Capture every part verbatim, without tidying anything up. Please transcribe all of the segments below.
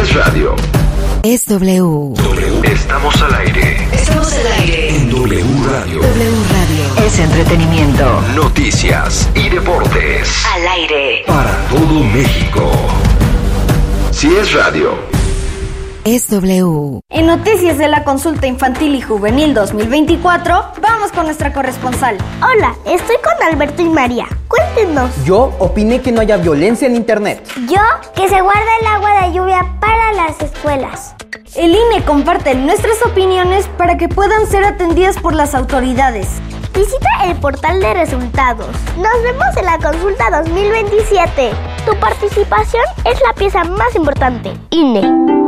es radio, es W. W. Estamos al aire. Estamos al aire. En W Radio. W Radio. Es entretenimiento. Noticias y deportes. Al aire. Para todo México. Si es radio, es W. En noticias de la consulta infantil y juvenil dos mil veinticuatro, vamos con nuestra corresponsal. Hola, estoy con Alberto y María. Cuéntenos. Yo opiné que no haya violencia en internet. Yo, que se guarde el agua de lluvia para las escuelas. El I N E comparte nuestras opiniones para que puedan ser atendidas por las autoridades. Visita el portal de resultados. Nos vemos en la consulta dos mil veintisiete. Tu participación es la pieza más importante. I N E.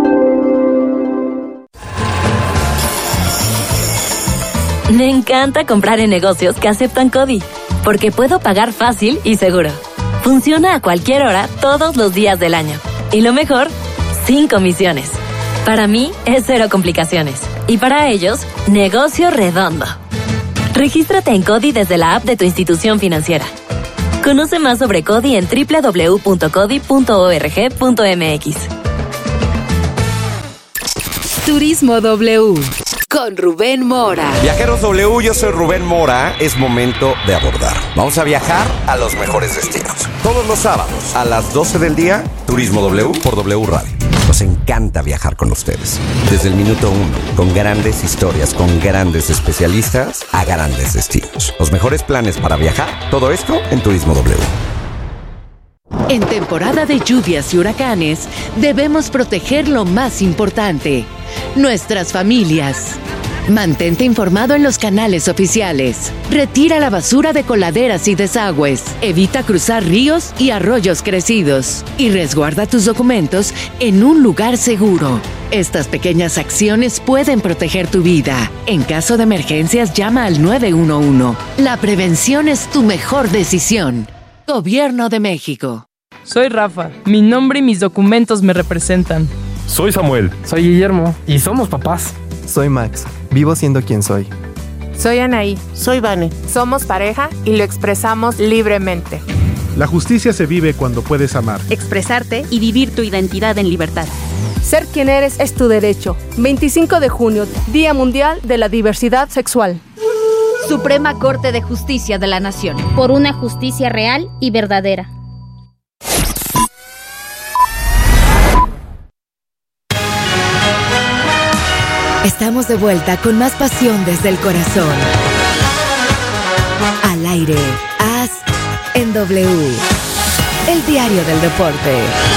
Me encanta comprar en negocios que aceptan CODI, porque puedo pagar fácil y seguro. Funciona a cualquier hora, todos los días del año. Y lo mejor, sin comisiones. Para mí, es cero complicaciones. Y para ellos, negocio redondo. Regístrate en CODI desde la app de tu institución financiera. Conoce más sobre CODI en doble u doble u doble u punto codi punto org punto m x. Turismo W. Con Rubén Mora. Viajeros W, yo soy Rubén Mora. Es momento de abordar. Vamos a viajar a los mejores destinos. Todos los sábados a las doce del día, Turismo W por W Radio. Nos encanta viajar con ustedes. Desde el minuto uno, con grandes historias, con grandes especialistas, a grandes destinos. Los mejores planes para viajar, todo esto en Turismo W. En temporada de lluvias y huracanes, debemos proteger lo más importante: nuestras familias. Mantente informado en los canales oficiales. Retira la basura de coladeras y desagües. Evita cruzar ríos y arroyos crecidos. Y resguarda tus documentos en un lugar seguro. Estas pequeñas acciones pueden proteger tu vida. En caso de emergencias, llama al nueve uno uno. La prevención es tu mejor decisión. Gobierno de México. Soy Rafa. Mi nombre y mis documentos me representan. Soy Samuel. Soy Guillermo. Y somos papás. Soy Max. Vivo siendo quien soy. Soy Anaí. Soy Vane. Somos pareja y lo expresamos libremente. La justicia se vive cuando puedes amar, expresarte y vivir tu identidad en libertad. Ser quien eres es tu derecho. veinticinco de junio, Día Mundial de la Diversidad Sexual. Suprema Corte de Justicia de la Nación. Por una justicia real y verdadera. Estamos de vuelta con más pasión desde el corazón. Al aire, A S en W. El diario del deporte.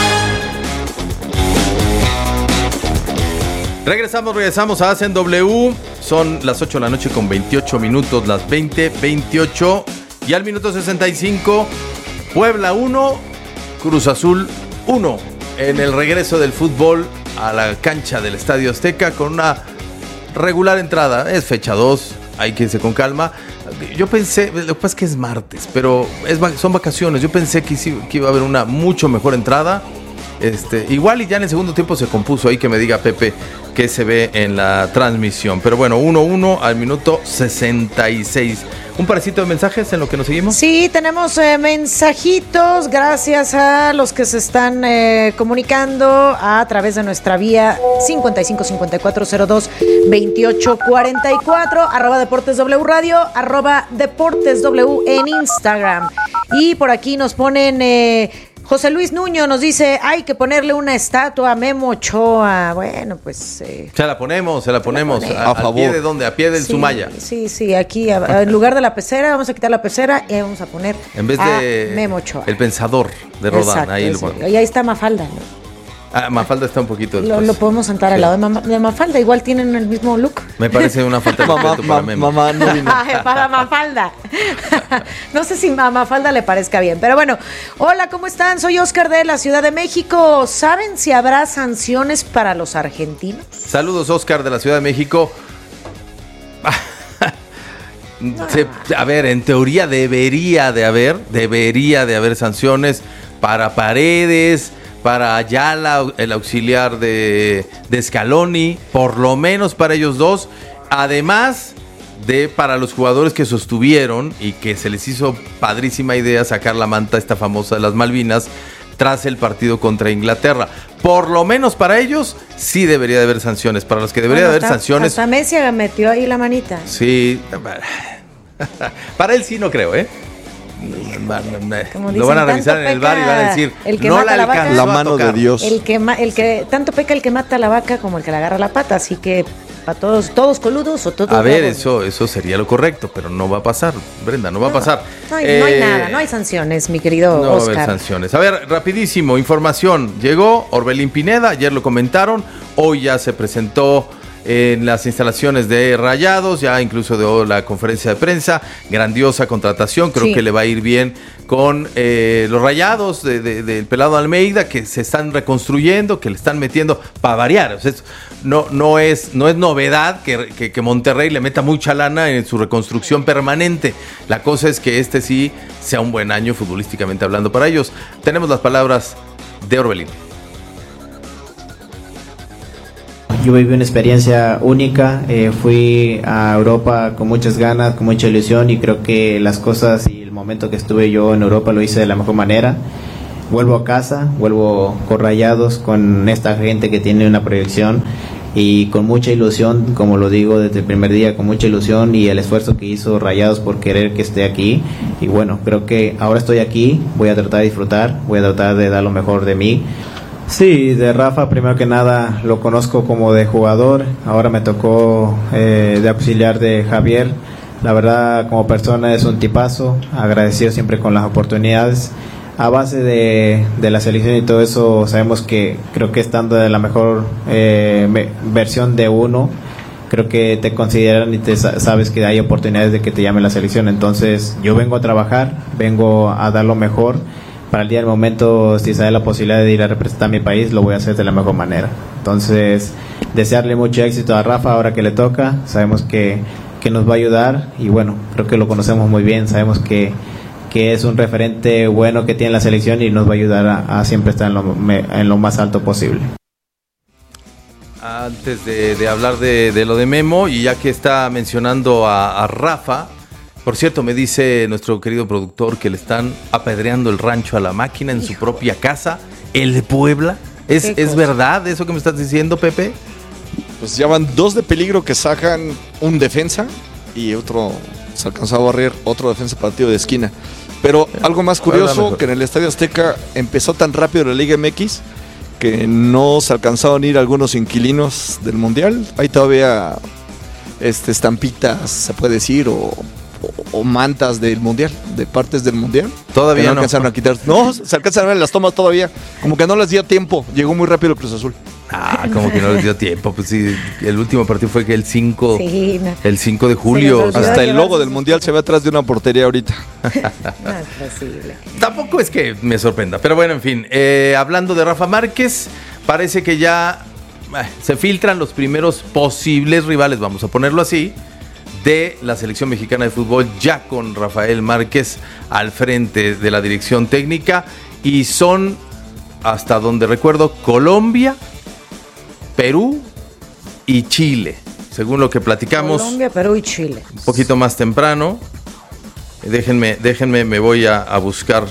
Regresamos, regresamos a A S en W. Son las ocho de la noche con veintiocho minutos, las veinte veintiocho. Y al minuto sesenta y cinco, Puebla uno, Cruz Azul uno. En el regreso del fútbol a la cancha del Estadio Azteca con una regular entrada. Es fecha dos, hay que irse con calma. Yo pensé, lo que pasa es que es martes, pero es, son vacaciones. Yo pensé que, sí, que iba a haber una mucho mejor entrada. Este, igual y ya en el segundo tiempo se compuso. Ahí que me diga Pepe qué se ve en la transmisión. Pero bueno, uno uno al minuto sesenta y seis. Un parecito de mensajes en lo que nos seguimos. Sí, tenemos eh, mensajitos. Gracias a los que se están eh, comunicando a través de nuestra vía cincuenta y cinco cincuenta y cuatro cero dos veintiocho cuarenta y cuatro, arroba Deportes W Radio, arroba Deportes W en Instagram. Y por aquí nos ponen... Eh, José Luis Nuño nos dice, hay que ponerle una estatua a Memo Ochoa. Bueno, pues... Eh, se la ponemos, se la ponemos. La a, a favor. ¿A pie de dónde? A pie del sí, Sumaya. Sí, sí, aquí, a, a, en lugar de la pecera, vamos a quitar la pecera y vamos a poner en vez a de Memo Ochoa. El pensador de Rodán. Exacto, ahí, sí. lo Y ahí está Mafalda, ¿no? Ah, Mafalda está un poquito después. Lo, lo podemos sentar sí. al lado de, Mama, de Mafalda, igual tienen el mismo look. Me parece una falta de respeto para Memo. Mamá no vino. Para Mafalda. No sé si a Mafalda le parezca bien, pero bueno. Hola, ¿cómo están? Soy Oscar de la Ciudad de México. ¿Saben si habrá sanciones para los argentinos? Saludos, Oscar de la Ciudad de México. Se, a ver, en teoría debería de haber, debería de haber sanciones para Paredes, para Ayala, el auxiliar de, de Scaloni, por lo menos para ellos dos, además de para los jugadores que sostuvieron y que se les hizo padrísima idea sacar la manta esta famosa de las Malvinas tras el partido contra Inglaterra. por lo menos para ellos, sí debería de haber sanciones. Para los que debería Bueno, de haber hasta, sanciones. Hasta Messi metió ahí la manita. Sí. Para él sí no creo, ¿eh? Como Lo van a dicen, revisar en el bar y van a decir, el que no mata la la vaca, alcanzó La a mano tocar. de Dios. El que, ma- el que tanto peca el que mata la vaca como el que le agarra la pata, así que para todos, todos coludos o todos. A ver, bravos. eso, eso sería lo correcto, pero no va a pasar, Brenda, no va a pasar. No hay, no hay Eh, nada, no hay sanciones, mi querido No va a haber Oscar. sanciones. A ver, rapidísimo, información. Llegó Orbelín Pineda, ayer lo comentaron, hoy ya se presentó en las instalaciones de Rayados, ya incluso dio la conferencia de prensa, grandiosa contratación, creo Sí. que le va a ir bien con eh, los Rayados de, de- del Pelado Almeida, que se están reconstruyendo, que le están metiendo para variar. O sea, es- no, no, es, no es novedad que, que- que Monterrey le meta mucha lana en su reconstrucción permanente. La cosa es que este sí sea un buen año futbolísticamente hablando para ellos. Tenemos las palabras de Orbelín. Yo viví una experiencia única, eh, fui a Europa con muchas ganas, con mucha ilusión y creo que las cosas y el momento que estuve yo en Europa lo hice de la mejor manera. Vuelvo a casa, vuelvo con Rayados, con esta gente que tiene una proyección y con mucha ilusión, como lo digo desde el primer día, con mucha ilusión y el esfuerzo que hizo Rayados por querer que esté aquí. Y bueno, creo que ahora estoy aquí, voy a tratar de disfrutar, voy a tratar de dar lo mejor de mí. Sí, de Rafa primero que nada lo conozco como de jugador, ahora me tocó eh, de auxiliar de Javier. La verdad, como persona es un tipazo, agradecido siempre con las oportunidades. A base de, de la selección y todo eso, sabemos que creo que estando de la mejor eh, me- versión de uno, creo que te consideran y te sa- sabes que hay oportunidades de que te llame la selección. Entonces yo vengo a trabajar, vengo a dar lo mejor. Para el día del momento, si se da la posibilidad de ir a representar a mi país, lo voy a hacer de la mejor manera. Entonces, desearle mucho éxito a Rafa ahora que le toca. Sabemos que, que nos va a ayudar y bueno, creo que lo conocemos muy bien. Sabemos que, que es un referente bueno que tiene la selección y nos va a ayudar a, a siempre estar en lo, me- en lo más alto posible. Antes de, de hablar de, de lo de Memo, y ya que está mencionando a, a Rafa, por cierto, me dice nuestro querido productor que le están apedreando el rancho a la máquina en su propia casa, el de Puebla. ¿Es, Qué ¿Es cosa. verdad eso que me estás diciendo, Pepe? Pues ya van dos de peligro que sacan un defensa y otro se alcanzó a barrer otro defensa partido de esquina. Pero algo más curioso, que en el Estadio Azteca empezó tan rápido la Liga M X que no se alcanzaron a ir algunos inquilinos del Mundial. Hay todavía este, estampitas, se puede decir, o, o, o mantas del Mundial, de partes del Mundial. Todavía que no no. alcanzaron a quitar. No, se alcanzan a ver en las tomas todavía. Como que no les dio tiempo. Llegó muy rápido el Cruz Azul. Ah, como que no les dio tiempo. Pues sí, el último partido fue que el cinco, Sí, no. el cinco de julio. Se les olvidó Hasta el llevar logo del Mundial se ve atrás de una portería ahorita. No es posible. Tampoco es que me sorprenda, pero bueno, en fin. Eh, hablando de Rafa Márquez, parece que ya eh, se filtran los primeros posibles rivales, vamos a ponerlo así, de la selección mexicana de fútbol, ya con Rafael Márquez al frente de la dirección técnica. Y son, hasta donde recuerdo, Colombia, Perú y Chile, según lo que platicamos Colombia, Perú y Chile. un poquito más temprano. Déjenme, déjenme, me voy a, a buscar.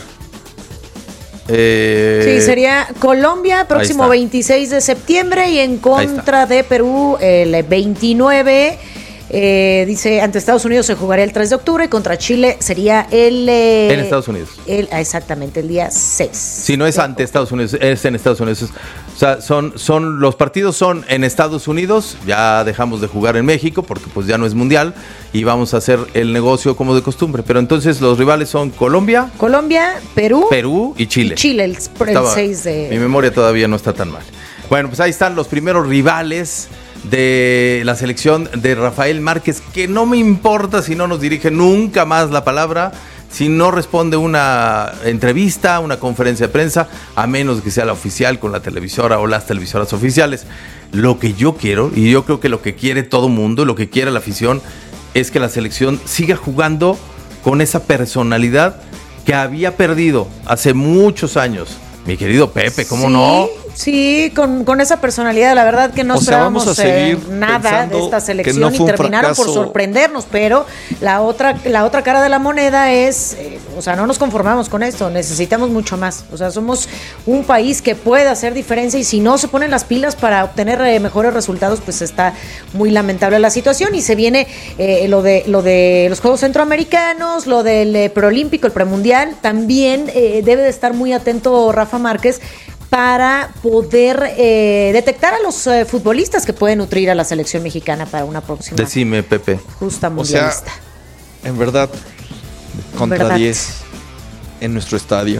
Eh, Sí, sería Colombia próximo está. veintiséis de septiembre y en contra de Perú el veintinueve. Eh, dice, ante Estados Unidos se jugaría el tres de octubre y contra Chile sería el... eh, en Estados Unidos. el- ah, exactamente, el día seis. Si no es ante Estados Unidos, es en Estados Unidos. O sea, son, son, los partidos son en Estados Unidos, ya dejamos de jugar en México porque pues ya no es mundial y vamos a hacer el negocio como de costumbre. Pero entonces los rivales son Colombia, Colombia, Perú, Perú y Chile. y Chile el, por el Estaba- seis de... Mi memoria todavía no está tan mal. Bueno, pues ahí están los primeros rivales de la selección de Rafael Márquez, que no me importa si no nos dirige nunca más la palabra, si no responde una entrevista, una conferencia de prensa, a menos que sea la oficial con la televisora o las televisoras oficiales. Lo que yo quiero, y yo creo que lo que quiere todo mundo, lo que quiere la afición, es que la selección siga jugando con esa personalidad que había perdido hace muchos años. Mi querido Pepe, ¿cómo Sí, no? Sí, con, con esa personalidad, la verdad que no O sea, esperábamos vamos a seguir eh, nada de pensando esta que selección no fue y un terminaron por fracaso. sorprendernos, pero la otra, la otra cara de la moneda es, eh, o sea, no nos conformamos con esto, necesitamos mucho más. O sea, somos un país que puede hacer diferencia y si no se ponen las pilas para obtener eh, mejores resultados, pues está muy lamentable la situación y se viene eh, lo de lo de los Juegos Centroamericanos, lo del eh, preolímpico, el premundial. También eh, debe de estar muy atento Rafa Márquez para poder eh, detectar a los eh, futbolistas que pueden nutrir a la selección mexicana para una próxima Decime, Pepe. justa O mundialista. sea, en verdad, contra verdad. diez en nuestro estadio.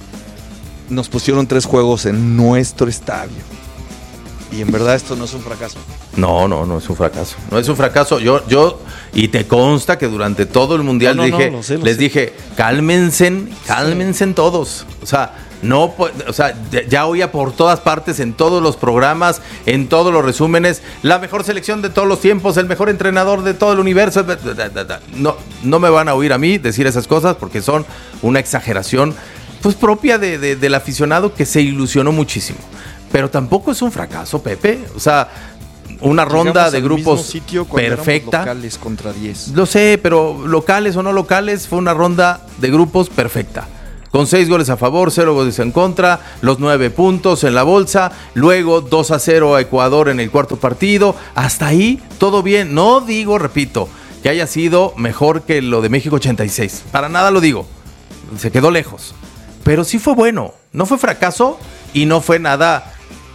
Nos pusieron tres juegos en nuestro estadio. Y en verdad esto no es un fracaso. No, no, no es un fracaso. No es un fracaso. Yo, yo, y te consta que durante todo el mundial No, no, dije, no, lo sé, lo les sé. dije, cálmense, cálmense todos. O sea, no, pu- o sea, ya- ya oía por todas partes, en todos los programas, en todos los resúmenes, la mejor selección de todos los tiempos, el mejor entrenador de todo el universo. No, no me van a oír a mí decir esas cosas porque son una exageración, pues propia de, de- del aficionado que se ilusionó muchísimo. Pero tampoco es un fracaso, Pepe. O sea, una ronda Llegamos de al grupos mismo sitio cuando éramos perfecta. locales contra diez. Lo sé, pero locales o no locales, fue una ronda de grupos perfecta. Con seis goles a favor, cero goles en contra, los nueve puntos en la bolsa, luego dos a cero a Ecuador en el cuarto partido. Hasta ahí, todo bien. No digo, repito, que haya sido mejor que lo de México ochenta y seis. Para nada lo digo. Se quedó lejos. Pero sí fue bueno. No fue fracaso y no fue nada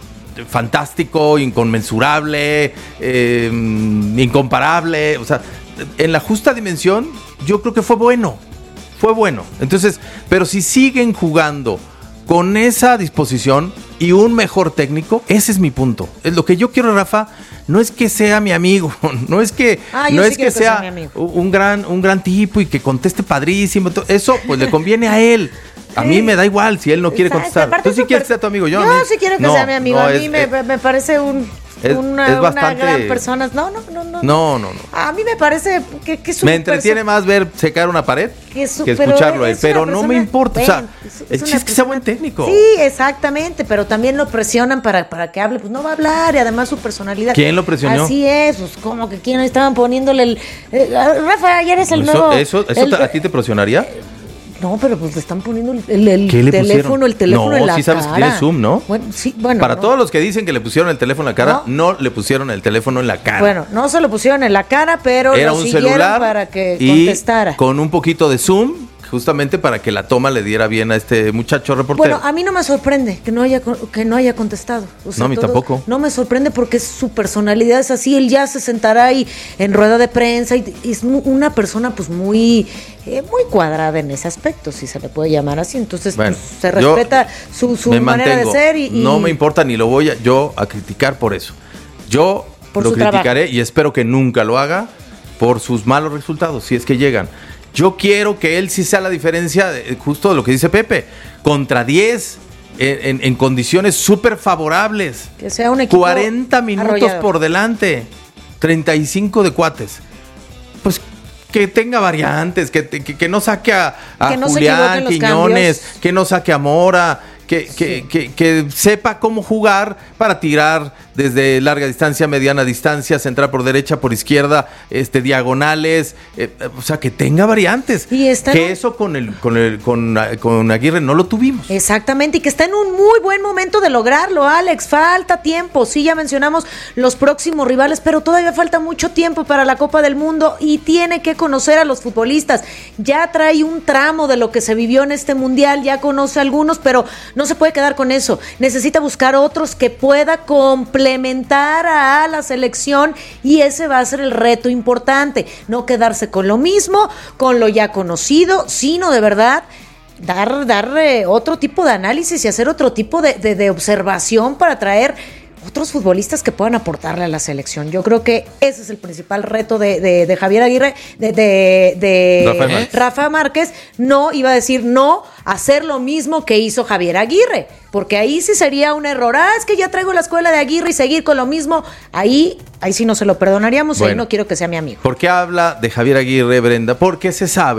fantástico, inconmensurable, eh, incomparable. O sea, en la justa dimensión, yo creo que fue bueno. Fue bueno. Entonces, pero si siguen jugando con esa disposición y un mejor técnico, ese es mi punto. Es lo que yo quiero, Rafa, no es que sea mi amigo, no es que, Ah, yo no sí es quiero que que sea sea mi amigo. un gran, un gran tipo y que conteste padrísimo. Eso pues le conviene a él. A mí me da igual si él no quiere Exacto, contestar. aparte Tú sí súper- quieres ser tu amigo. Yo, Yo a mí- sí quiero que no, sea mi amigo. no, a mí es- me, es- me parece un, es- una, es una bastante- gran persona. No, no, no, no. No, no, no. A mí me parece que, que es un Me entretiene perso- más ver secar una pared que, es- que pero escucharlo a él. es una Pero no me persona- importa. O sea, ven, es- es el una chiste es que sea buen técnico. Sí, exactamente, pero también lo presionan para, para que hable, pues no va a hablar y además su personalidad. ¿Quién lo presionó? Así es, pues como que quién estaban poniéndole el... el- Rafa, ayer es el ¿Eso, nuevo... eso, eso el- te- a ti te presionaría? No, pero pues le están poniendo el, el- el ¿Qué le teléfono, pusieron? el teléfono No, en la sí sabes que cara. tiene Zoom, ¿no? Bueno, sí, bueno. Para no. todos los que dicen que le pusieron el teléfono en la cara, no, le pusieron el teléfono en la cara. Bueno, no se lo pusieron en la cara, pero Era lo un siguieron celular para que y contestara. con un poquito de zoom, justamente para que la toma le diera bien a este muchacho reportero. Bueno, a mí no me sorprende que no haya con- que no haya contestado. O No, a mí tampoco. No me sorprende porque su personalidad es así. Él ya se sentará ahí en rueda de prensa y y es mu- una persona pues muy eh, muy cuadrada en ese aspecto, si se le puede llamar así. Entonces Bueno, pues, se yo respeta su, su me manera mantengo. de ser y, y- No me importa ni lo voy a, yo a criticar por eso. Yo Por lo su criticaré trabajo. y espero que nunca lo haga por sus malos resultados, si es que llegan. Yo quiero que él sí sea la diferencia, de- justo de lo que dice Pepe, contra diez en, en- en condiciones súper favorables. que sea un equipo cuarenta minutos arrollador. por delante, treinta y cinco de cuates. Pues que tenga variantes, que, que, que no saque a, a Que no se Julián equivoquen los Quiñones, cambios. que no saque a Mora, que, que, que, que sepa cómo jugar para tirar desde larga distancia, mediana distancia, centrar por derecha, por izquierda, este diagonales, eh, eh, o sea, que tenga variantes. Y está que en- eso con el con el con, con Aguirre no lo tuvimos. Exactamente, y que está en un muy buen momento de lograrlo, Alex. Falta tiempo, sí, ya mencionamos los próximos rivales, pero todavía falta mucho tiempo para la Copa del Mundo y tiene que conocer a los futbolistas. Ya trae un tramo de lo que se vivió en este mundial, ya conoce a algunos, pero no se puede quedar con eso. Necesita buscar otros que pueda complementar a la selección y ese va a ser el reto importante. No quedarse con lo mismo, con lo ya conocido, sino de verdad dar, dar eh, otro tipo de análisis y hacer otro tipo de, de, de observación para traer otros futbolistas que puedan aportarle a la selección. Yo creo que ese es el principal reto de, de, de Javier Aguirre, de, de, de Rafa Márquez. Rafa Márquez. No iba a decir no a hacer lo mismo que hizo Javier Aguirre, porque ahí sí sería un error. Ah, es que ya traigo la escuela de Aguirre y seguir con lo mismo. Ahí, ahí sí no se lo perdonaríamos y ahí Bueno. no quiero que sea mi amigo. ¿Por qué habla de Javier Aguirre, Brenda? Porque se sabe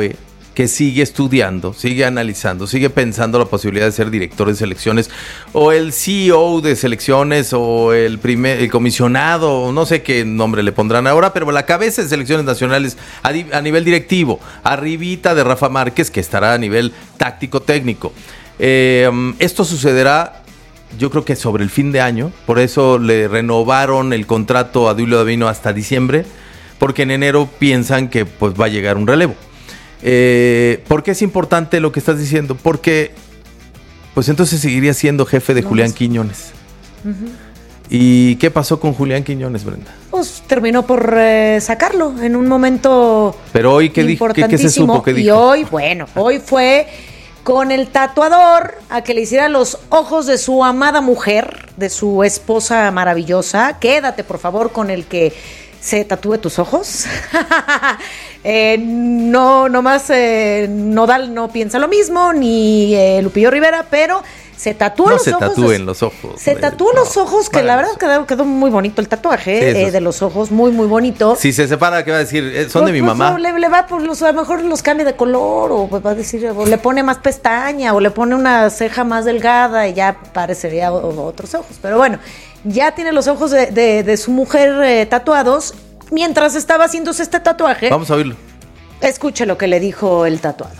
que sigue estudiando, sigue analizando, sigue pensando la posibilidad de ser director de selecciones o el C E O de selecciones o el primer el comisionado, no sé qué nombre le pondrán ahora, pero la cabeza de selecciones nacionales a, di, a nivel directivo, arribita de Rafa Márquez, que estará a nivel táctico-técnico. Eh, esto sucederá, yo creo que sobre el fin de año, por eso le renovaron el contrato a Duilio Davino hasta diciembre, porque en enero piensan que pues va a llegar un relevo. Eh, ¿Por qué es importante lo que estás diciendo? Porque pues entonces seguiría siendo jefe de no, Julián Quiñones. Uh-huh. ¿Y qué pasó con Julián Quiñones, Brenda? Pues terminó por eh, sacarlo en un momento Pero hoy, ¿qué, dijo, ¿qué, qué se supo? ¿Qué dijo? Y hoy, bueno, hoy fue con el tatuador a que le hiciera los ojos de su amada mujer, de su esposa maravillosa. Quédate, por favor, con el que se tatúe tus ojos. eh, no, nomás eh, Nodal no piensa lo mismo, ni eh, Lupillo Rivera, pero se tatuó no los se ojos. tatúen los ojos. Se tatuó no, los ojos, que la verdad quedó, quedó muy bonito el tatuaje sí, eh, de los ojos, muy, muy bonito. Si se separa, ¿qué va a decir? Son pues, de mi pues, mamá. No, le, le va, pues, los, a lo mejor los cambia de color, o pues, va a decir, o le pone más pestaña, o le pone una ceja más delgada, y ya parecería o, otros ojos. Pero bueno, ya tiene los ojos de, de, de su mujer eh, tatuados. Mientras estaba haciéndose este tatuaje. Vamos a oírlo. Escuche lo que le dijo el tatuador.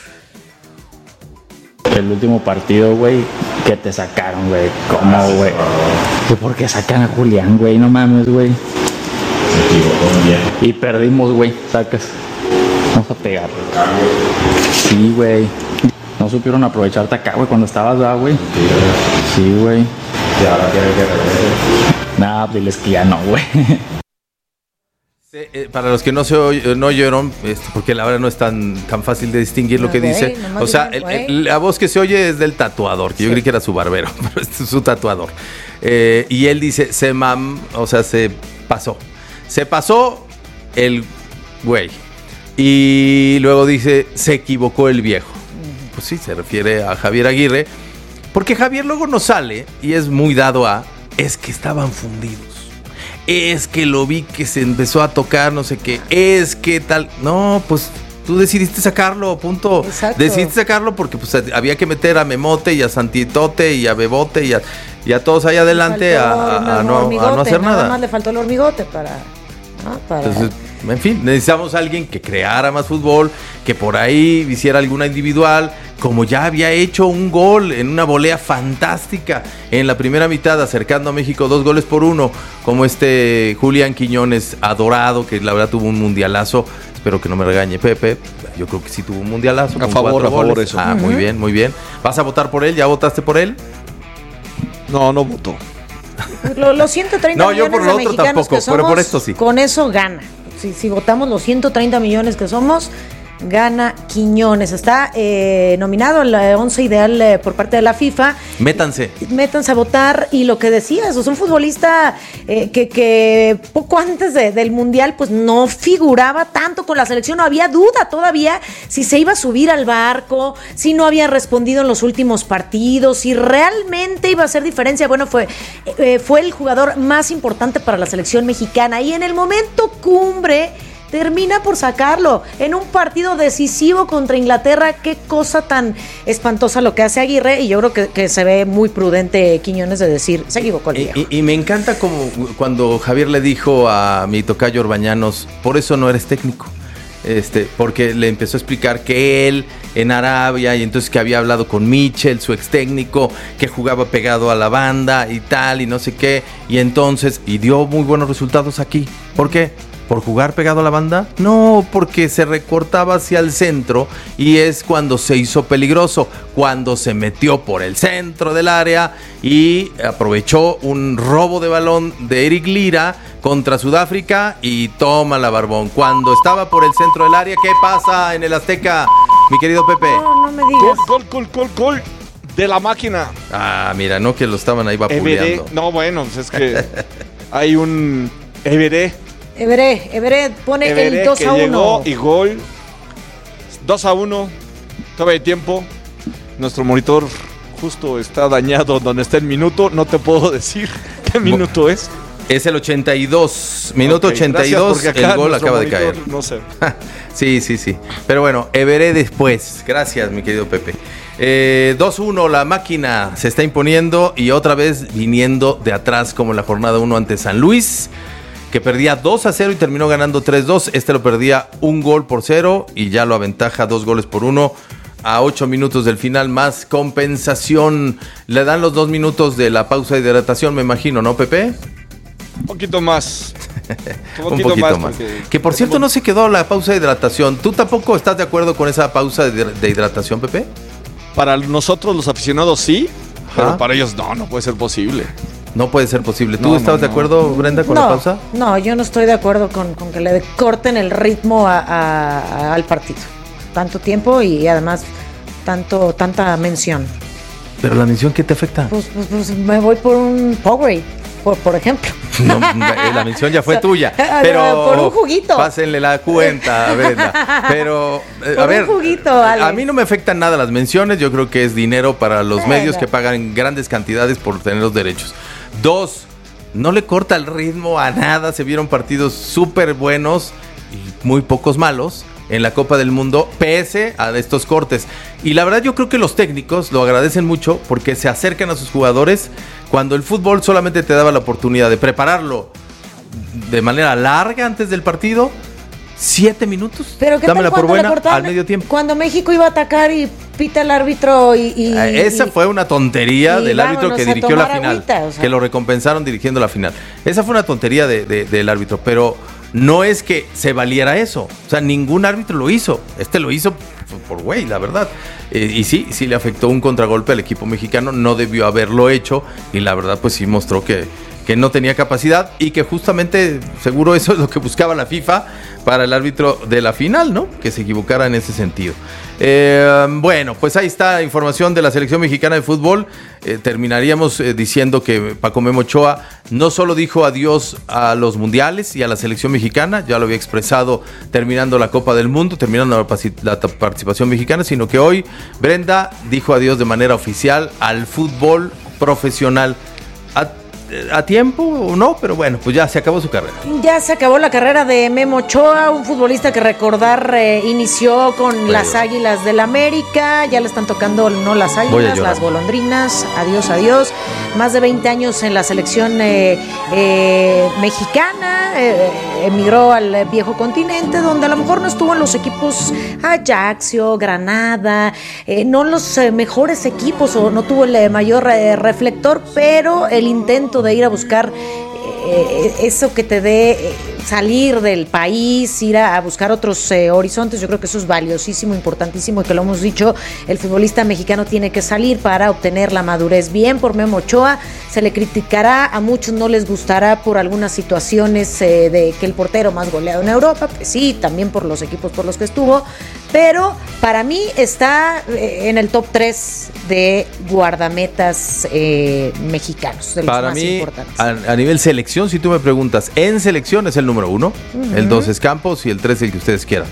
El último partido, güey, que te sacaron, güey. ¿Cómo, güey? ¿Por qué sacan a Julián, güey? No mames, güey. Y perdimos, güey. Sacas. Vamos a pegar. Sí, güey. No supieron aprovecharte acá, güey, cuando estabas, ¿verdad, güey? Sí, güey. Y ahora quieren que regrese. Nah, diles que ya no, güey. Eh, para los que no se oy- no oyeron, este, porque la verdad no es tan, tan fácil de distinguir no, lo que wey, dice. O sea, el, el, la voz que se oye es del tatuador, que sí. Yo creí que era su barbero, pero este es su tatuador. Eh, y él dice, se mam, o sea, se pasó. Se pasó el güey. Y luego dice, se equivocó el viejo. Uh-huh. Pues sí, se refiere a Javier Aguirre. Porque Javier luego no sale, y es muy dado a, es que estaban fundidos. Es que lo vi que se empezó a tocar, no sé qué, es que tal, no, pues tú decidiste sacarlo, punto. Exacto. Decidiste sacarlo porque pues había que meter a Memote y a Santitote y a Bebote y a, y a todos ahí adelante a, a, a, no, a no hacer nada. Nada más le faltó el hormigote para... ¿no? para... Entonces, en fin, necesitamos a alguien que creara más fútbol, que por ahí hiciera alguna individual, como ya había hecho un gol en una volea fantástica en la primera mitad, acercando a México dos goles por uno, como este Julián Quiñones, adorado, que la verdad tuvo un mundialazo. Espero que no me regañe Pepe, yo creo que sí tuvo un mundialazo. A favor, a favor eso. Ah, uh-huh. Muy bien, muy bien. ¿Vas a votar por él? ¿Ya votaste por él? No, no votó. Los, los ciento treinta no, millones yo por de lo mexicanos otro tampoco, que somos, pero por esto sí. Con eso gana. Si, si votamos los ciento treinta millones que somos, gana Quiñones. Está eh, nominado al once ideal eh, por parte de la FIFA. Métanse. Métanse a votar. Y lo que decías, es un futbolista eh, que, que poco antes de, del Mundial pues no figuraba tanto con la selección. No había duda todavía si se iba a subir al barco, si no había respondido en los últimos partidos, si realmente iba a hacer diferencia. Bueno, fue, eh, fue el jugador más importante para la selección mexicana. Y en el momento cumbre termina por sacarlo en un partido decisivo contra Inglaterra. Qué cosa tan espantosa lo que hace Aguirre, y yo creo que, que se ve muy prudente Quiñones de decir, se equivocó el viejo. Y, y, y me encanta como cuando Javier le dijo a mi tocayo Orbañanos, por eso no eres técnico. Este, porque le empezó a explicar que él en Arabia, y entonces que había hablado con Michel, su ex técnico, que jugaba pegado a la banda y tal, y no sé qué, y entonces, y dio muy buenos resultados aquí. ¿Por qué? ¿Por jugar pegado a la banda? No, porque se recortaba hacia el centro y es cuando se hizo peligroso, cuando se metió por el centro del área y aprovechó un robo de balón de Eric Lira contra Sudáfrica y toma la Barbón. Cuando estaba por el centro del área, ¿qué pasa en el Azteca, mi querido Pepe? No, no me digas. Gol, gol, gol, gol, gol de la máquina. Ah, mira, no que lo estaban ahí vapuleando. Everé, no, bueno, pues es que hay un Everé. Everé, Everé pone Everé, el dos a uno. Y gol. dos a uno. Todavía hay tiempo. Nuestro monitor justo está dañado donde está el minuto. No te puedo decir qué minuto es. Es el ochenta y dos, minuto Okay, ochenta y dos, gracias, el gol nuestro acaba de monitor, caer. No sé. Sí, sí, sí. Pero bueno, eh, veré después. Gracias, mi querido Pepe. Eh, dos uno, la máquina se está imponiendo y otra vez viniendo de atrás como en la jornada uno ante San Luis, que perdía dos a cero y terminó ganando tres dos. Este lo perdía un gol por cero y ya lo aventaja dos goles por uno a ocho minutos del final, más compensación. Le dan los dos minutos de la pausa de hidratación, me imagino, ¿no, Pepe? Un poquito más. Un Un poquito, poquito más. más. porque- Que por cierto no se quedó la pausa de hidratación. ¿Tú tampoco estás de acuerdo con esa pausa de, de hidratación, Pepe? Para nosotros los aficionados sí, pero Ajá. para ellos no, no puede ser posible. No puede ser posible. ¿Tú No, estabas no, de acuerdo, Brenda, con no, la pausa? No, yo no estoy de acuerdo con, con que le corten el ritmo a- a- a- al partido. Tanto tiempo y además tanto tanta mención. Pero la mención, ¿qué te afecta? Pues, pues, pues me voy por un Powerade, por, por ejemplo. No, la mención ya fue O sea, tuya. a- Pero por un juguito. Pásenle la cuenta, Brenda. Pero, eh, Por a un ver, juguito, a Alex. mí no me afectan nada las menciones. Yo creo que es dinero para los Bueno. medios que pagan grandes cantidades por tener los derechos. Dos, no le corta el ritmo a nada. Se vieron partidos súper buenos y muy pocos malos en la Copa del Mundo, pese a estos cortes. Y la verdad yo creo que los técnicos lo agradecen mucho porque se acercan a sus jugadores cuando el fútbol solamente te daba la oportunidad de prepararlo de manera larga antes del partido. Siete minutos. Pero ¿qué dámela tal por cuando le buena cortaban? al medio tiempo. Cuando México iba a atacar y pita el árbitro y... y- Eh, Esa y- fue una tontería y del árbitro vámonos que a dirigió la tomar final, agüita, o sea. que lo recompensaron dirigiendo la final. Esa fue una tontería de- de- del árbitro, pero no es que se valiera eso. O sea, ningún árbitro lo hizo. Este lo hizo por güey, la verdad. Eh, y sí, sí le afectó un contragolpe al equipo mexicano. No debió haberlo hecho y la verdad pues sí mostró que, que no tenía capacidad y que justamente seguro eso es lo que buscaba la FIFA para el árbitro de la final, ¿no? Que se equivocara en ese sentido. Eh, bueno, pues ahí está la información de la selección mexicana de fútbol. Eh, terminaríamos eh, diciendo que Paco Memo Ochoa no solo dijo adiós a los mundiales y a la selección mexicana, ya lo había expresado terminando la Copa del Mundo, terminando la, pasi- la ta- participación mexicana, sino que hoy Brenda dijo adiós de manera oficial al fútbol profesional. A, a tiempo o no, pero bueno, pues ya se acabó su carrera. Ya se acabó la carrera de Memo Ochoa, un futbolista que recordar eh, inició con las Águilas del América, ya le están tocando no las Voy a Águilas, llorar. las golondrinas, adiós, adiós. Más de veinte años en la selección eh, eh, mexicana, eh, emigró al viejo continente, donde a lo mejor no estuvo en los equipos Ajaxio, Granada, eh, no los eh, mejores equipos o no tuvo el eh, mayor eh, reflector, pero el intento de ir a buscar eh, eso que te dé eh, salir del país, ir a, a buscar otros eh, horizontes, yo creo que eso es valiosísimo, importantísimo y que lo hemos dicho, el futbolista mexicano tiene que salir para obtener la madurez. Bien por Memo Ochoa, se le criticará, a muchos no les gustará por algunas situaciones eh, de que el portero más goleado en Europa, pues sí, también por los equipos por los que estuvo, pero para mí está eh, en el top tres de guardametas eh, mexicanos, de los Para más mí, importantes. a, a nivel selección, si tú me preguntas, en selección es el número uno, Ujú. el dos es Campos y el tres el que ustedes quieran.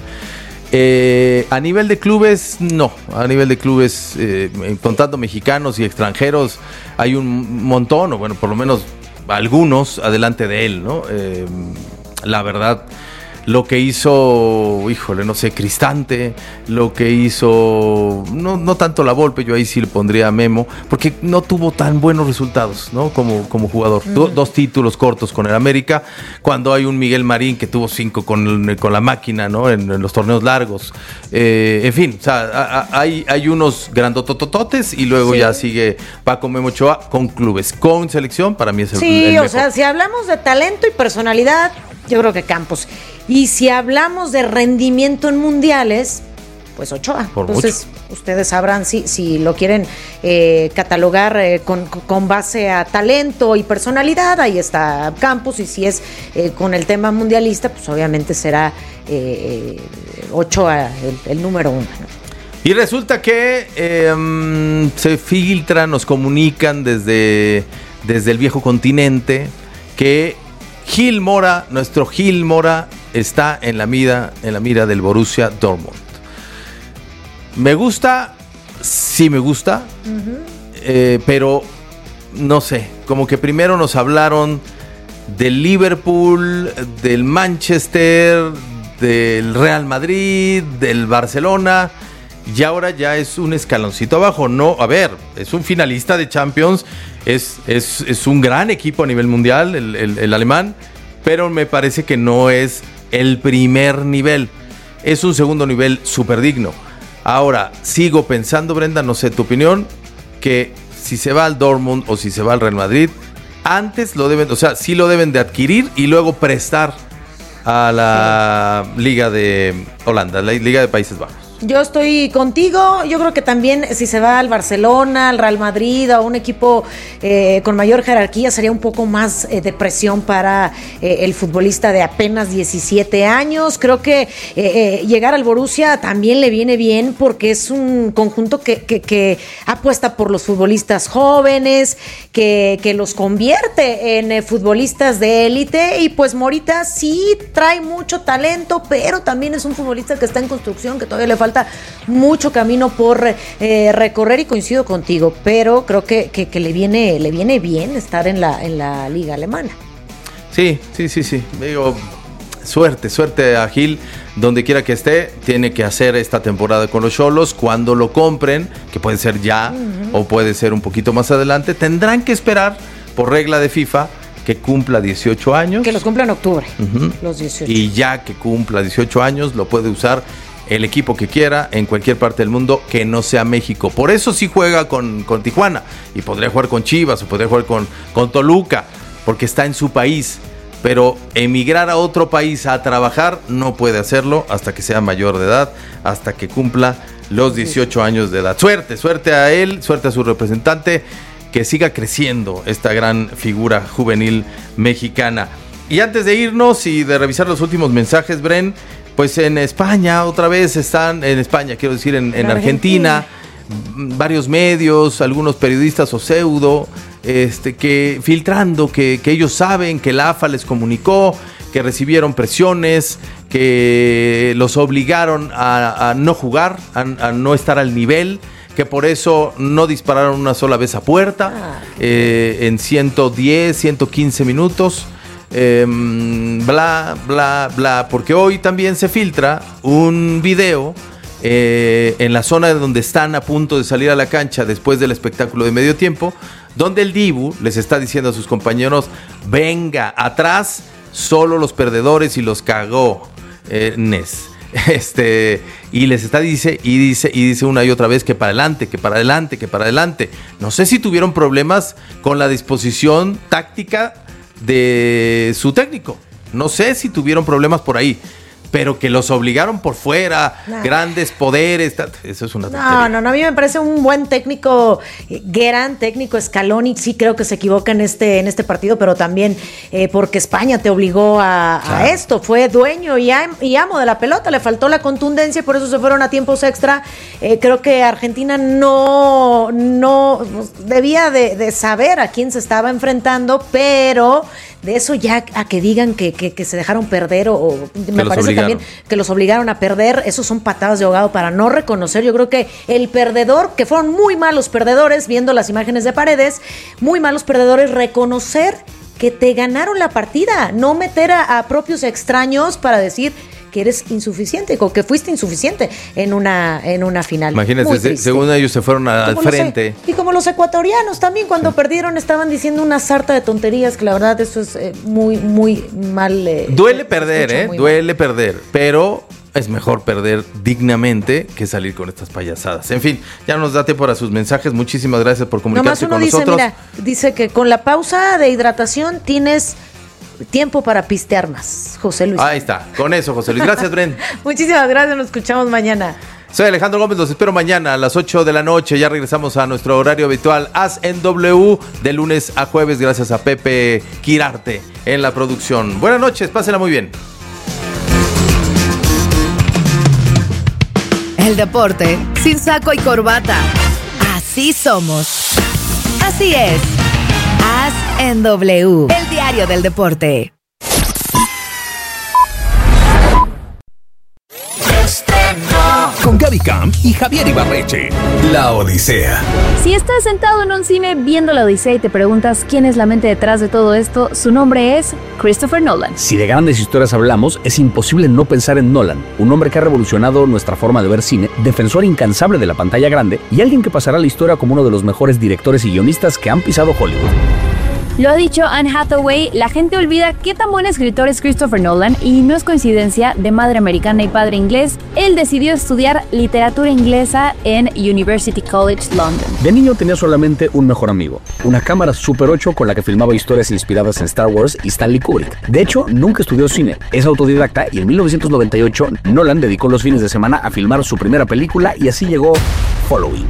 Eh, a nivel de clubes, no. A nivel de clubes, eh, contando mexicanos y extranjeros, hay un montón, o bueno, por lo menos algunos adelante de él, ¿no? Eh, la verdad, lo que hizo, híjole, no sé, Cristante, lo que hizo, no, no tanto la Volpe, yo ahí sí le pondría a Memo, porque no tuvo tan buenos resultados, ¿no? Como, como jugador. Mm. Do- dos títulos cortos con el América, cuando hay un Miguel Marín que tuvo cinco con, el- con la máquina, ¿no? En, en los torneos largos. Eh, en fin, o sea, a- a- hay, hay unos grandototototes y luego Sí. ya sigue Paco Memo Ochoa con clubes. Con selección, para mí es el, Sí, el o mejor. sea, si hablamos de talento y personalidad, yo creo que Campos. Y si hablamos de rendimiento en mundiales, pues Ochoa. Por Entonces, ustedes sabrán si, si lo quieren eh, catalogar eh, con, con base a talento y personalidad, ahí está Campos. Y si es eh, con el tema mundialista, pues obviamente será eh, Ochoa el, el número uno, ¿no? Y resulta que eh, mm, se filtra, nos comunican desde, desde el viejo continente que Gil Mora, nuestro Gil Mora, está en la mira, en la mira del Borussia Dortmund. Me gusta, sí me gusta, eh, pero no sé, como que primero nos hablaron del Liverpool, del Manchester, del Real Madrid, del Barcelona, y ahora ya es un escaloncito abajo. No, a ver, es un finalista de Champions, es, es, es un gran equipo a nivel mundial, el, el, el alemán, pero me parece que no es el primer nivel, es un segundo nivel súper digno. Ahora, sigo pensando, Brenda, no sé tu opinión, que si se va al Dortmund o si se va al Real Madrid, antes lo deben, o sea, sí lo deben de adquirir y luego prestar a la Liga de Holanda, la Liga de Países Bajos. Yo estoy contigo, yo creo que también si se va al Barcelona, al Real Madrid, a un equipo eh, con mayor jerarquía, sería un poco más eh, de presión para eh, el futbolista de apenas diecisiete años. Creo que eh, eh, llegar al Borussia también le viene bien porque es un conjunto que, que, que apuesta por los futbolistas jóvenes, que, que los convierte en eh, futbolistas de élite, y pues Morita sí trae mucho talento, pero también es un futbolista que está en construcción, que todavía le falta mucho camino por eh, recorrer, y coincido contigo, pero creo que, que, que le viene le viene bien estar en la en la liga alemana. Sí, sí, sí, sí. Digo, suerte, suerte a Gil, donde quiera que esté, tiene que hacer esta temporada con los Xolos. Cuando lo compren, que puede ser ya uh-huh. o puede ser un poquito más adelante, tendrán que esperar por regla de FIFA que cumpla dieciocho años. Que los cumpla en octubre, uh-huh. los dieciocho. Y ya que cumpla dieciocho años, lo puede usar el equipo que quiera en cualquier parte del mundo que no sea México. Por eso sí juega con, con Tijuana, y podría jugar con Chivas o podría jugar con, con Toluca, porque está en su país. Pero emigrar a otro país a trabajar no puede hacerlo hasta que sea mayor de edad, hasta que cumpla los dieciocho años de edad. Suerte, suerte a él, suerte a su representante, que siga creciendo esta gran figura juvenil mexicana. Y antes de irnos y de revisar los últimos mensajes, Bren, pues en España, otra vez están, en España, quiero decir, en, en Argentina, Argentina, varios medios, algunos periodistas o pseudo, este, que filtrando que, que ellos saben que la A F A les comunicó, que recibieron presiones, que los obligaron a, a no jugar, a, a no estar al nivel, que por eso no dispararon una sola vez a puerta, ah. eh, en ciento diez, ciento quince minutos. Eh, bla, bla, bla, porque hoy también se filtra un video eh, en la zona donde están a punto de salir a la cancha después del espectáculo de medio tiempo, donde el Dibu les está diciendo a sus compañeros: venga, atrás solo los perdedores y los cagó eh, Nes. Este, y les está dice y dice y dice una y otra vez que para adelante, que para adelante, que para adelante. No sé si tuvieron problemas con la disposición táctica de su técnico, no sé si tuvieron problemas por ahí, pero que los obligaron por fuera, nah. grandes poderes, eso es una tontería. No, no, no, a mí me parece un buen técnico, gran técnico Scaloni, sí creo que se equivoca en este, en este partido, pero también eh, porque España te obligó a, claro. a esto, fue dueño y, am, y amo de la pelota, le faltó la contundencia y por eso se fueron a tiempos extra. Eh, creo que Argentina no, no debía de, de saber a quién se estaba enfrentando, pero de eso ya a que digan que, que, que se dejaron perder o, o me parece obligaron. También que los obligaron a perder, esos son patadas de ahogado para no reconocer. Yo creo que el perdedor, que fueron muy malos perdedores, viendo las imágenes de Paredes, muy malos perdedores, reconocer que te ganaron la partida, no meter a, a propios extraños para decir que eres insuficiente, o que fuiste insuficiente en una en una final. Imagínense, según ellos se fueron a, al frente. Los, y como los ecuatorianos también, cuando sí. perdieron, estaban diciendo una sarta de tonterías, que la verdad eso es eh, muy, muy mal. Eh, Duele perder, ¿eh? Duele mal. perder, pero es mejor perder dignamente que salir con estas payasadas. En fin, ya nos da tiempo para sus mensajes. Muchísimas gracias por comunicarse con dice, nosotros. Mira, dice que con la pausa de hidratación tienes tiempo para pistear más, José Luis. Ahí está, con eso, José Luis. Gracias, Bren. Muchísimas gracias, nos escuchamos mañana. Soy Alejandro Gómez, los espero mañana a las ocho de la noche. Ya regresamos a nuestro horario habitual, Haz en W, de lunes a jueves, gracias a Pepe Quirarte en la producción. Buenas noches, pásenla muy bien. El deporte sin saco y corbata. Así somos. Así es. Haz en W, el diario del deporte. Estreno. con Gaby Camp y Javier Ibarreche. La Odisea. Si estás sentado en un cine viendo La Odisea y te preguntas quién es la mente detrás de todo esto, su nombre es Christopher Nolan. Si de grandes historias hablamos, es imposible no pensar en Nolan, un hombre que ha revolucionado nuestra forma de ver cine, defensor incansable de la pantalla grande y alguien que pasará a la historia como uno de los mejores directores y guionistas que han pisado Hollywood. Lo ha dicho Anne Hathaway, la gente olvida qué tan buen escritor es Christopher Nolan y no es coincidencia, de madre americana y padre inglés, él decidió estudiar literatura inglesa en University College London. De niño tenía solamente un mejor amigo, una cámara Super ocho con la que filmaba historias inspiradas en Star Wars y Stanley Kubrick. De hecho, nunca estudió cine, es autodidacta y en mil novecientos noventa y ocho Nolan dedicó los fines de semana a filmar su primera película y así llegó Following.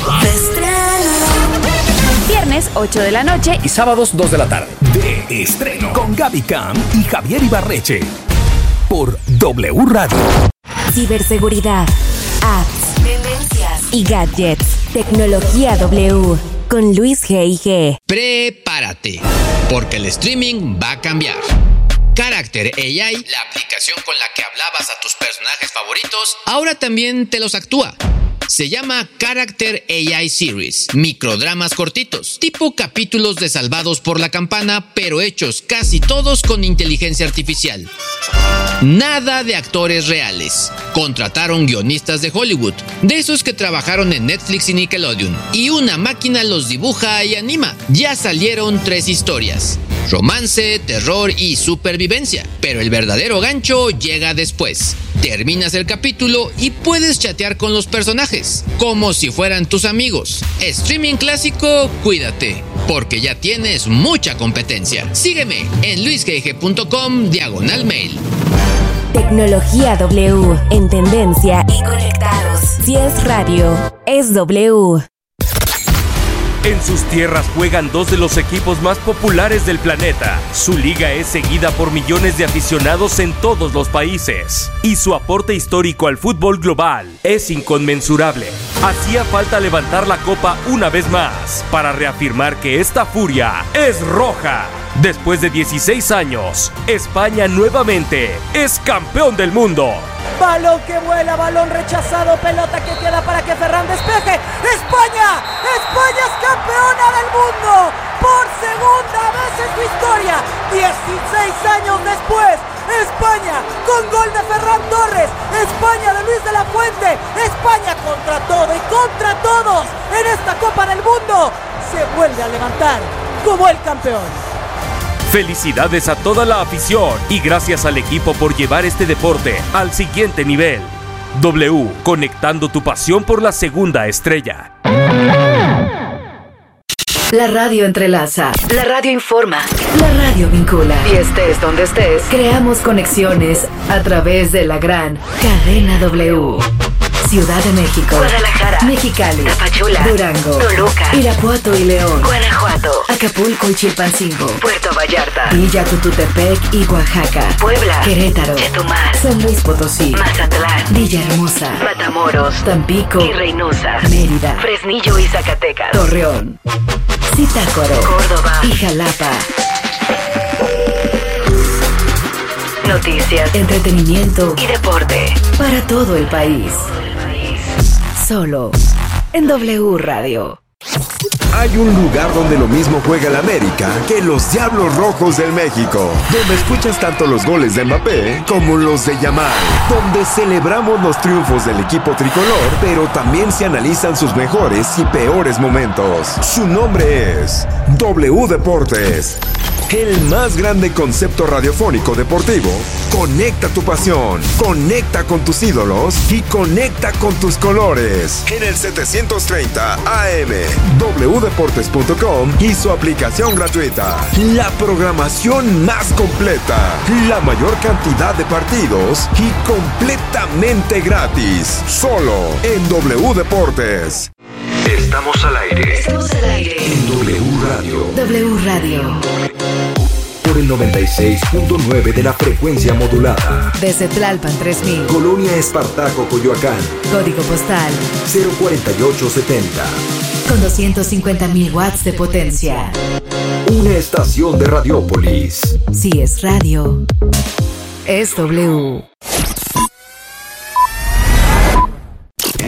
Viernes ocho de la noche y sábados dos de la tarde. De estreno con Gaby Camp y Javier Ibarreche por W Radio. Ciberseguridad, apps, tendencias y gadgets. Tecnología W con Luis G I G. Prepárate, porque el streaming va a cambiar. Character A I, la aplicación con la que hablabas a tus personajes favoritos, ahora también te los actúa. Se llama Character A I Series, microdramas cortitos, tipo capítulos de Salvados por la Campana, pero hechos casi todos con inteligencia artificial. Nada de actores reales. Contrataron guionistas de Hollywood, de esos que trabajaron en Netflix y Nickelodeon, y una máquina los dibuja y anima. Ya salieron tres historias: romance, terror y supervivencia, pero el verdadero gancho llega después. Terminas el capítulo y puedes chatear con los personajes, como si fueran tus amigos. Streaming clásico, cuídate, porque ya tienes mucha competencia. Sígueme en luisgg punto com diagonal mail. Tecnología W, en tendencia y conectados. Si es radio, es W. En sus tierras juegan dos de los equipos más populares del planeta. Su liga es seguida por millones de aficionados en todos los países. Y su aporte histórico al fútbol global es inconmensurable. Hacía falta levantar la copa una vez más para reafirmar que esta furia es roja. Después de dieciséis años, España nuevamente es campeón del mundo. Balón que vuela, balón rechazado, pelota que queda para que Ferran despeje. ¡España! ¡España es campeona del mundo! Por segunda vez en su historia, dieciséis años después, España con gol de Ferran Torres, España de Luis de la Fuente, España contra todo y contra todos en esta Copa del Mundo se vuelve a levantar como el campeón. Felicidades a toda la afición y gracias al equipo por llevar este deporte al siguiente nivel. W, conectando tu pasión por la segunda estrella. La radio entrelaza, la radio informa, la radio vincula. Y estés donde estés, creamos conexiones a través de la gran cadena W. Ciudad de México, Guadalajara, Mexicali, Tapachula, Durango, Toluca, Irapuato y León, Guanajuato, Acapulco y Chilpancingo, Puerto Vallarta, Villa Cututepec y Oaxaca, Puebla, Querétaro, Chetumal, San Luis Potosí, Mazatlán, Villahermosa, Matamoros, Tampico y Reynosa, Mérida, Fresnillo y Zacatecas, Torreón, Zitácuaro, Córdoba y Jalapa. Noticias, entretenimiento y deporte para todo el país. Solo en W Radio. Hay un lugar donde lo mismo juega el América que los Diablos Rojos del México, donde escuchas tanto los goles de Mbappé como los de Yamal, donde celebramos los triunfos del equipo tricolor, pero también se analizan sus mejores y peores momentos. Su nombre es W Deportes. El más grande concepto radiofónico deportivo. Conecta tu pasión, conecta con tus ídolos y conecta con tus colores. En el setecientos treinta A M, w deportes punto com y su aplicación gratuita. La programación más completa, la mayor cantidad de partidos y completamente gratis. Solo en W Deportes. Estamos al aire. Estamos al aire. En W Radio. W Radio. Por el noventa y seis punto nueve de la frecuencia modulada. Desde Tlalpan tres mil. Colonia Espartaco, Coyoacán. Código postal cero cuarenta y ocho setenta. Con doscientos cincuenta mil watts de potencia. Una estación de Radiópolis. Si es radio, es W.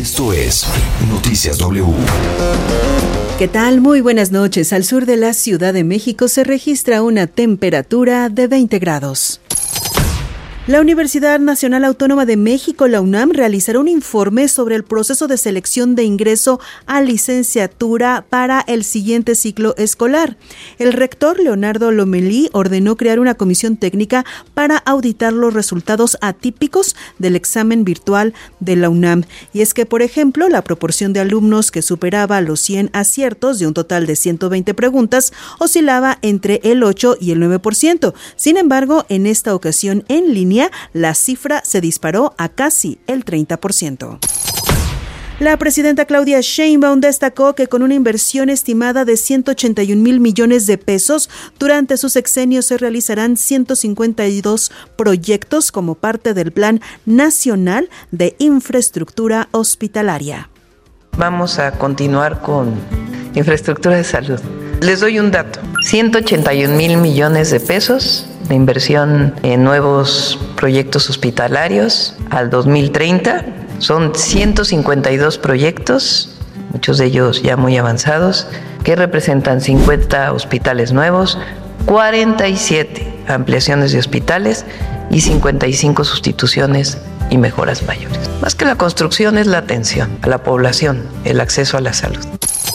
Esto es Noticias W. ¿Qué tal? Muy buenas noches. Al sur de la Ciudad de México se registra una temperatura de veinte grados. La Universidad Nacional Autónoma de México, la UNAM, realizará un informe sobre el proceso de selección de ingreso a licenciatura para el siguiente ciclo escolar. El rector Leonardo Lomelí ordenó crear una comisión técnica para auditar los resultados atípicos del examen virtual de la UNAM. Y es que, por ejemplo, la proporción de alumnos que superaba los cien aciertos de un total de ciento veinte preguntas oscilaba entre el ocho y el nueve por ciento. Sin embargo, en esta ocasión en línea, la cifra se disparó a casi el treinta por ciento. La presidenta Claudia Sheinbaum destacó que con una inversión estimada de ciento ochenta y un mil millones de pesos, durante su sexenio se realizarán ciento cincuenta y dos proyectos como parte del Plan Nacional de Infraestructura Hospitalaria. Vamos a continuar con infraestructura de salud. Les doy un dato, ciento ochenta y un mil millones de pesos de inversión en nuevos proyectos hospitalarios al dos mil treinta. Son ciento cincuenta y dos proyectos, muchos de ellos ya muy avanzados, que representan cincuenta hospitales nuevos, cuarenta y siete ampliaciones de hospitales y cincuenta y cinco sustituciones y mejoras mayores. Más que la construcción es la atención a la población, el acceso a la salud.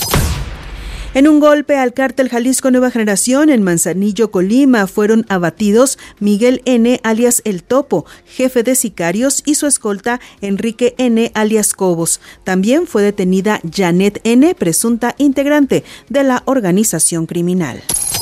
En un golpe al cártel Jalisco Nueva Generación en Manzanillo, Colima, fueron abatidos Miguel N., alias El Topo, jefe de sicarios, y su escolta Enrique N., alias Cobos. También fue detenida Janet N., presunta integrante de la organización criminal.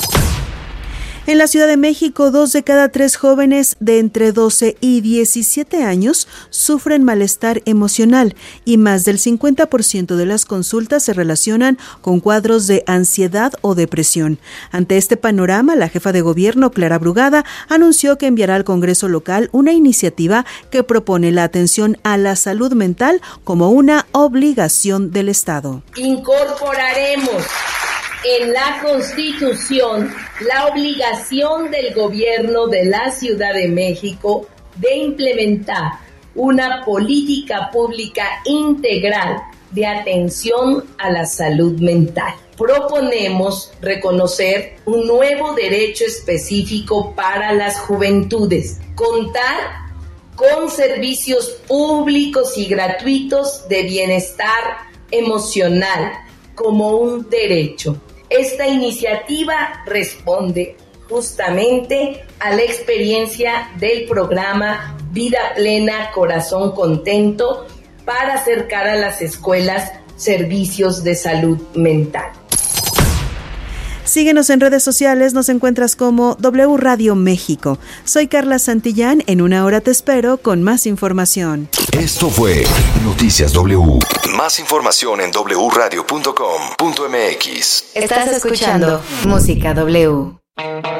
En la Ciudad de México, dos de cada tres jóvenes de entre doce y diecisiete años sufren malestar emocional y más del cincuenta por ciento de las consultas se relacionan con cuadros de ansiedad o depresión. Ante este panorama, la jefa de gobierno, Clara Brugada, anunció que enviará al Congreso local una iniciativa que propone la atención a la salud mental como una obligación del Estado. Incorporaremos en la Constitución la obligación del gobierno de la Ciudad de México de implementar una política pública integral de atención a la salud mental. Proponemos reconocer un nuevo derecho específico para las juventudes, contar con servicios públicos y gratuitos de bienestar emocional como un derecho. Esta iniciativa responde justamente a la experiencia del programa Vida Plena, Corazón Contento para acercar a las escuelas servicios de salud mental. Síguenos en redes sociales, nos encuentras como W Radio México. Soy Carla Santillán, en una hora te espero con más información. Esto fue Noticias W. Más información en doble u radio punto com punto m x. Estás escuchando Música W.